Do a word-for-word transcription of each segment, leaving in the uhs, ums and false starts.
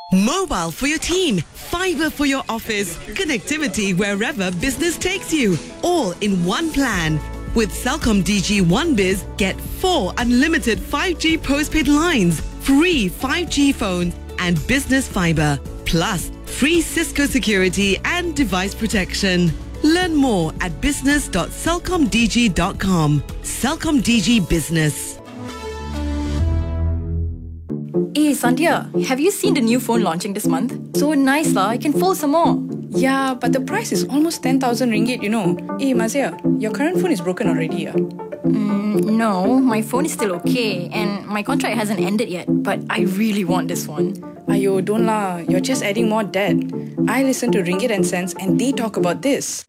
Mobile for your team, fiber for your office, connectivity wherever business takes you. All in one plan. With Celcom D G One Biz, get four unlimited five G postpaid lines, free five G phones and business fiber, plus free Cisco security and device protection. Learn more at business dot celcom d g dot com. Celcom D G Business. Hey Sandhya, have you seen the new phone launching this month? So nice lah, I can fold some more. Yeah, but the price is almost ten thousand ringgit, you know. Hey Mazia, your current phone is broken already, yeah? Mm, no, my phone is still okay and my contract hasn't ended yet, but I really want this one. Ayo, don't lah, you're just adding more debt. I listen to Ringgit and Cents and they talk about this.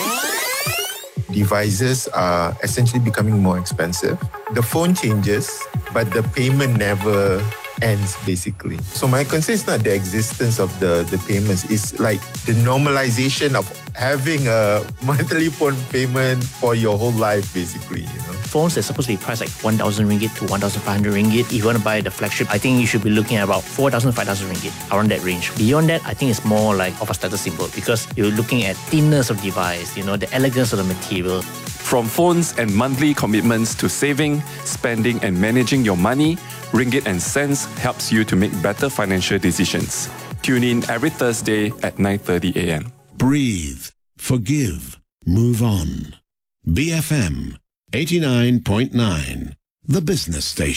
Devices are essentially becoming more expensive. The phone changes, but the payment never ends, basically. So my concern is not the existence of the, the payments. It's like the normalization of having a monthly phone payment for your whole life, basically, you know. Phones are supposed to be priced like one thousand ringgit to one thousand five hundred ringgit. If you want to buy the flagship, I think you should be looking at about four thousand, five thousand ringgit, around that range. Beyond that, I think it's more like of a status symbol because you're looking at thinness of device, you know, the elegance of the material. From phones and monthly commitments to saving, spending and managing your money, Ringgit and Cents helps you to make better financial decisions. Tune in every Thursday at nine thirty a.m. Breathe, forgive, move on. B F M eighty-nine point nine, the business station.